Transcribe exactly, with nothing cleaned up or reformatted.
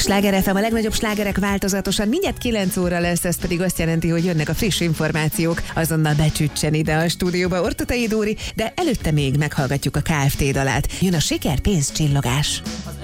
Sláger ef em, a legnagyobb slágerek változatosan. Mindjárt kilenc óra lesz, ez pedig azt jelenti, hogy jönnek a friss információk. Azonnal becsütsen ide a stúdióba Ortutei Dóri, de előtte még meghallgatjuk a ká ef té dalát. Jön a siker pénz csillogás.